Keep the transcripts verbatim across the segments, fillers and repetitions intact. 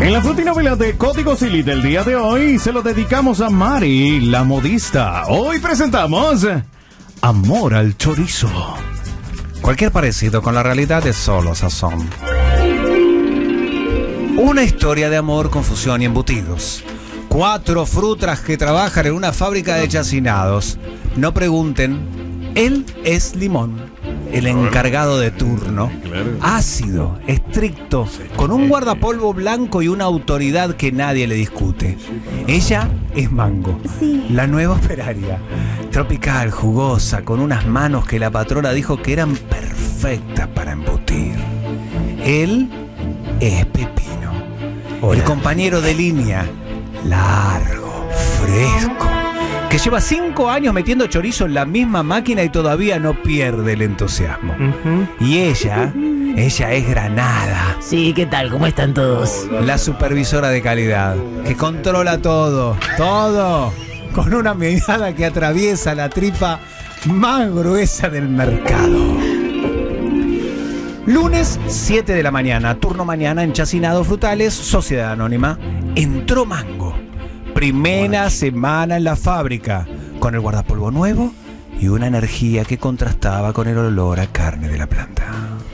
En la frutinovela de Código Silly del día de hoy se lo dedicamos a Mari, la modista. Hoy presentamos Amor al Chorizo. Cualquier parecido con la realidad es solo sazón. Una historia de amor, confusión y embutidos. Cuatro frutas que trabajan en una fábrica de chacinados. No pregunten, él es Limón, el encargado de turno. Ácido, estricto, con un guardapolvo blanco y una autoridad que nadie le discute. Ella es Mango, sí, la nueva operaria. Tropical, jugosa, con unas manos que la patrona dijo que eran perfectas para embutir. Él es Pepino, Hola. El compañero de línea, largo, fresco, que lleva cinco años metiendo chorizo en la misma máquina y todavía no pierde el entusiasmo. Uh-huh. Y ella, ella es Granada. Sí, ¿qué tal? ¿Cómo están todos? La supervisora de calidad, que controla todo, todo, con una mirada que atraviesa la tripa más gruesa del mercado. Lunes, siete de la mañana, turno mañana en Chacinados Frutales, Sociedad Anónima. Entró Mango. Primera semana en la fábrica, con el guardapolvo nuevo y una energía que contrastaba con el olor a carne de la planta.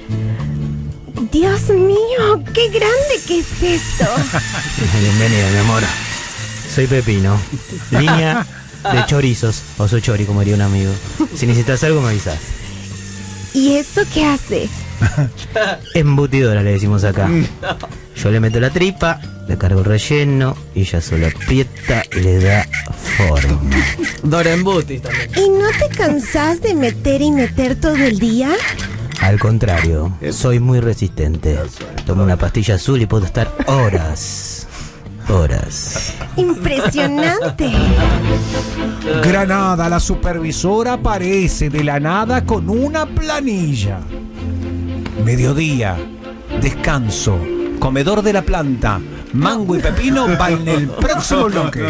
Dios mío, qué grande que es esto. Bienvenida, mi amor. Soy Pepino, línea de chorizos, o soy chori, como diría un amigo. Si necesitas algo, me avisas. ¿Y eso qué hace? Embutidora le decimos acá. Yo le meto la tripa, le cargo el relleno y ella solo aprieta y le da forma. Dora Embuti también. ¿Y no te cansás de meter y meter todo el día? Al contrario, soy muy resistente. Tomo una pastilla azul y puedo estar horas. Horas. Impresionante. Granada, la supervisora, aparece de la nada con una planilla. Mediodía, descanso, comedor de la planta, Mango y Pepino van en el próximo bloque.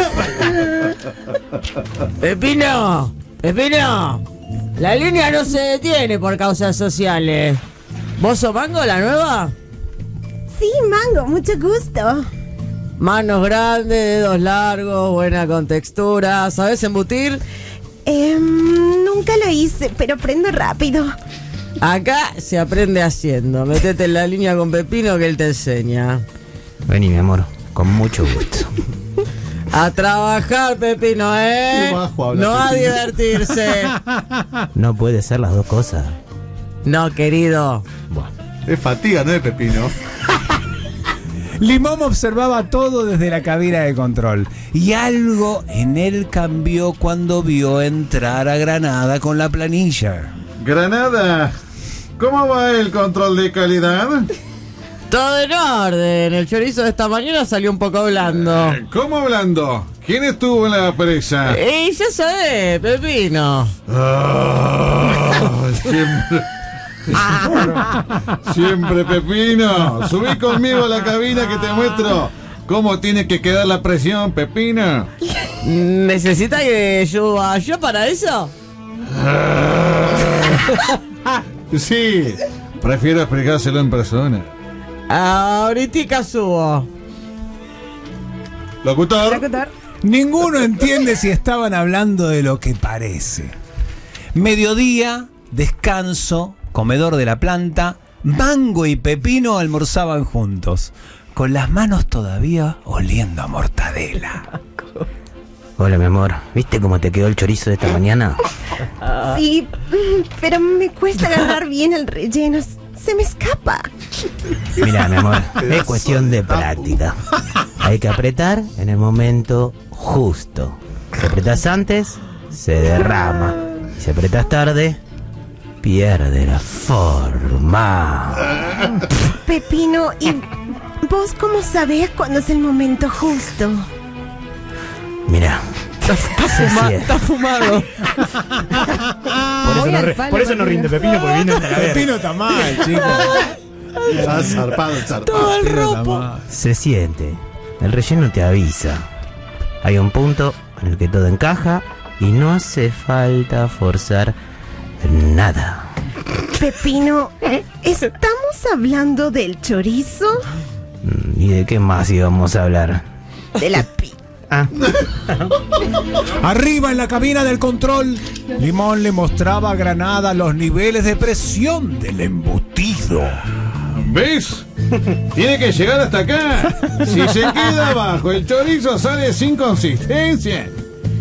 Pepino, Pepino, la línea no se detiene por causas sociales. ¿Vos sos Mango, la nueva? Sí, Mango, mucho gusto. Manos grandes, dedos largos, buena contextura. ¿Sabés embutir? Eh, nunca lo hice, pero aprendo rápido. Acá se aprende haciendo. Métete en la línea con Pepino que él te enseña. Vení, mi amor, con mucho gusto. A trabajar, Pepino, ¿eh? Bajo, no a Pepino. divertirse. No puede ser las dos cosas. No, querido. Bueno. Es fatiga, no es Pepino. Limón observaba todo desde la cabina de control y algo en él cambió cuando vio entrar a Granada con la planilla. Granada, ¿cómo va el control de calidad? Todo en orden. El chorizo de esta mañana salió un poco blando. Eh, ¿Cómo hablando? ¿Quién estuvo en la presa? Y ya sabés, Pepino. Ah, siempre, siempre Pepino. Subí conmigo a la cabina que te muestro cómo tiene que quedar la presión, Pepino. ¿Necesita que yo vaya para eso? Sí, prefiero explicárselo en persona. Ahorita subo. Locutor. Ninguno entiende si estaban hablando de lo que parece. Mediodía, descanso, comedor de la planta, Mango y Pepino almorzaban juntos, con las manos todavía oliendo a mortadela. Hola, mi amor. ¿Viste cómo te quedó el chorizo de esta mañana? Sí, pero me cuesta agarrar bien el relleno. Se me escapa. Mira, mi amor, es cuestión de práctica. Hay que apretar en el momento justo. Si apretas antes, se derrama. Si apretas tarde, pierde la forma. Pepino, ¿y vos cómo sabés cuándo es el momento justo? Mira, Está, está, fuma, está fumado. Por eso, no, re- por eso no rinde Pepino, porque viene de la verga. Pepino está mal, chicos. Está zarpado, zarpado. Todo el Pepino está ropo. mal. se siente. El relleno te avisa. Hay un punto en el que todo encaja y no hace falta forzar nada. Pepino, ¿estamos hablando del chorizo? ¿Y de qué más íbamos a hablar? De la pi. Ah, Arriba en la cabina del control, Limón le mostraba a Granada los niveles de presión del embutido. ¿Ves? Tiene que llegar hasta acá. Si se queda abajo, el chorizo sale sin consistencia.